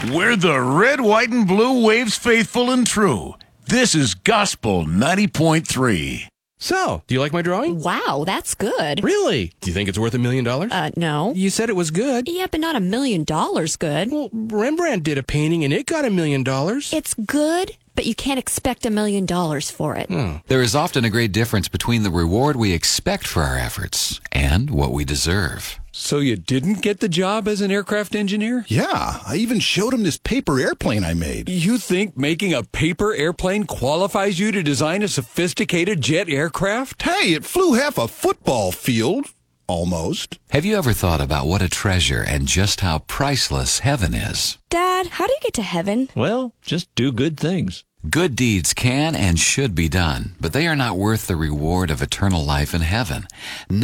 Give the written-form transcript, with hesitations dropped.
We're the red, white, and blue waves faithful and true. This is Gospel 90.3. So, do you like my drawing? Wow, that's good. Really? Do you think it's worth $1 million? No. You said it was good. Yeah, but not $1 million good. Well, Rembrandt did a painting and it got $1 million. It's good, but you can't expect $1 million for it. There is often a great difference between the reward we expect for our efforts and what we deserve. So you didn't get the job as an aircraft engineer? Yeah, I even showed him this paper airplane I made. You think making a paper airplane qualifies you to design a sophisticated jet aircraft? Hey, it flew half a football field. Almost. Have you ever thought about what a treasure and just how priceless heaven is? Dad, how do you get to heaven? Well, just do good things. Good deeds can and should be done, but they are not worth the reward of eternal life in heaven.